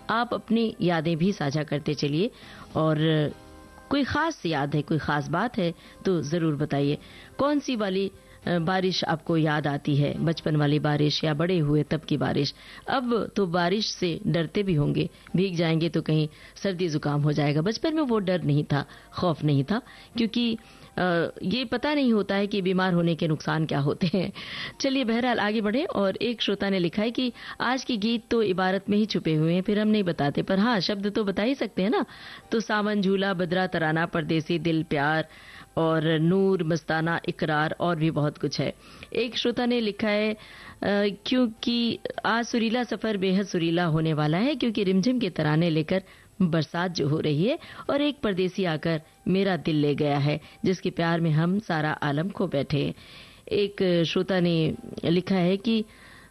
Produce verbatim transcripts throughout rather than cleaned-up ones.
आप अपनी यादें भी साझा करते चलिए, और कोई खास याद है, कोई खास बात है तो जरूर बताइए। कौन सी वाली बारिश आपको याद आती है, बचपन वाली बारिश या बड़े हुए तब की बारिश? अब तो बारिश से डरते भी होंगे, भीग जाएंगे तो कहीं सर्दी जुकाम हो जाएगा। बचपन में वो डर नहीं था, खौफ नहीं था, क्योंकि ये पता नहीं होता है कि बीमार होने के नुकसान क्या होते हैं। चलिए बहरहाल आगे बढ़े। और एक श्रोता ने लिखा है कि आज के गीत तो इबारत में ही छुपे हुए हैं, फिर हम नहीं बताते, पर हाँ शब्द तो बता ही सकते हैं ना। तो सावन झूला, बदरा तराना, परदेसी दिल, प्यार और नूर, मस्ताना, इकरार और भी बहुत कुछ है। एक श्रोता ने लिखा है क्योंकि आज सुरीला सफर बेहद सुरीला होने वाला है, क्योंकि रिमझिम के तराने लेकर बरसात जो हो रही है और एक परदेसी आकर मेरा दिल ले गया है, जिसके प्यार में हम सारा आलम खो बैठे हैं। एक श्रोता ने लिखा है कि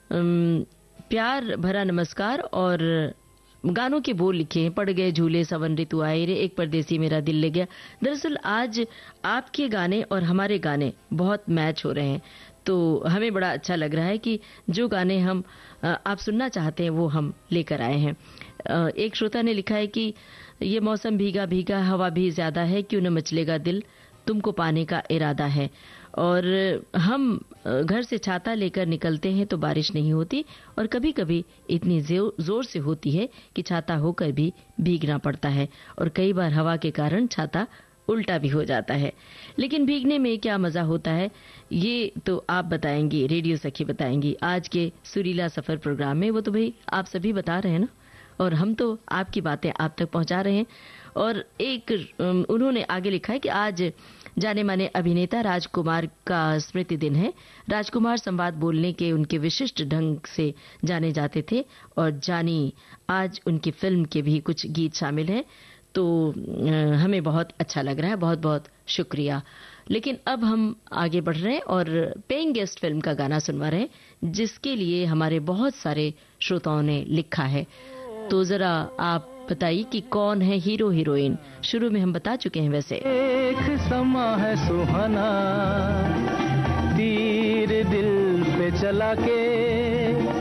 प्यार भरा नमस्कार और गानों के बोल लिखे हैं, पड़ गए झूले, सवन ऋतु आए रे, एक परदेसी मेरा दिल ले गया। दरअसल आज आपके गाने और हमारे गाने बहुत मैच हो रहे हैं, तो हमें बड़ा अच्छा लग रहा है कि जो गाने हम आप सुनना चाहते हैं वो हम लेकर आए हैं। एक श्रोता ने लिखा है कि ये मौसम भीगा भीगा, हवा भी ज्यादा है, क्यों न मचलेगा दिल, तुमको पाने का इरादा है। और हम घर से छाता लेकर निकलते हैं तो बारिश नहीं होती, और कभी कभी इतनी जोर से होती है कि छाता होकर भी भीगना पड़ता है, और कई बार हवा के कारण छाता उल्टा भी हो जाता है। लेकिन भीगने में क्या मजा होता है ये तो आप बताएंगी, रेडियो सखी बताएंगी आज के सुरीला सफर प्रोग्राम में। वो तो भाई आप सभी बता रहे हैं ना, और हम तो आपकी बातें आप तक पहुंचा रहे हैं। और एक उन्होंने आगे लिखा है कि आज जाने माने अभिनेता राजकुमार का स्मृति दिन है। राजकुमार संवाद बोलने के उनके विशिष्ट ढंग से जाने जाते थे, और जानी आज उनकी फिल्म के भी कुछ गीत शामिल हैं, तो हमें बहुत अच्छा लग रहा है, बहुत बहुत शुक्रिया। लेकिन अब हम आगे बढ़ रहे हैं और पेइंग गेस्ट फिल्म का गाना सुनवा रहे हैं, जिसके लिए हमारे बहुत सारे श्रोताओं ने लिखा है। तो जरा आप बताइए कि कौन है हीरो हीरोइन। शुरू में हम बता चुके हैं वैसे। एक समा है सुहाना, तीर दिल पे चला के